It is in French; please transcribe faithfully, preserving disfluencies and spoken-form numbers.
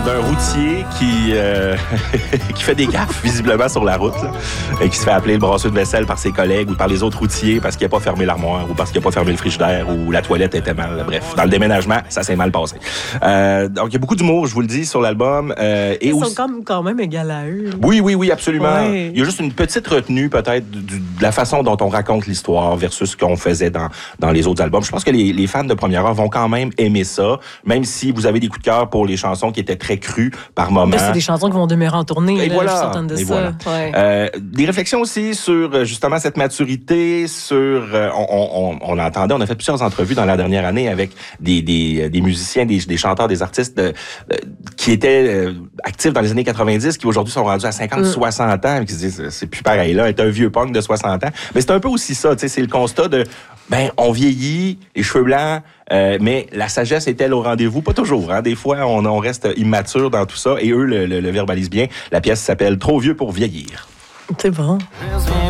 D'un routier qui, euh, qui fait des gaffes, visiblement, sur la route, là, et qui se fait appeler le brasseux de vaisselle par ses collègues ou par les autres routiers parce qu'il n'a pas fermé l'armoire ou parce qu'il n'a pas fermé le frigidaire ou la toilette était mal. Bref, dans le déménagement, ça s'est mal passé. Euh, donc, il y a beaucoup d'humour, je vous le dis, sur l'album. Euh, et Ils aussi... sont comme, quand même égales à eux. Oui, oui, oui, absolument. Ouais. Il y a juste une petite retenue, peut-être, du, de la façon dont on raconte l'histoire versus ce qu'on faisait dans, dans les autres albums. Je pense que les, les fans de Première Heure vont quand même aimer ça, même si vous avez des coups de cœur pour les chansons qui étaient très crues par moment. Mais c'est des chansons qui vont demeurer en tournée. Et là, voilà. Je suis certaine de Et ça. voilà. Ouais. Euh, des réflexions aussi sur justement cette maturité, sur euh, on, on, on entendait, on a fait plusieurs entrevues dans la dernière année avec des, des, des musiciens, des, des chanteurs, des artistes de, de, qui étaient euh, actifs dans les années quatre-vingt-dix, qui aujourd'hui sont rendus à cinquante, soixante ans, et qui se disent c'est plus pareil là, être un vieux punk de soixante ans. Mais c'est un peu aussi ça, tu sais, c'est le constat de ben on vieillit, les cheveux blancs. Euh, mais la sagesse est-elle au rendez-vous? Pas toujours. Hein? Des fois, on, on reste immature dans tout ça et eux le, le, le verbalisent bien. La pièce s'appelle « Trop vieux pour vieillir ». C'est bon.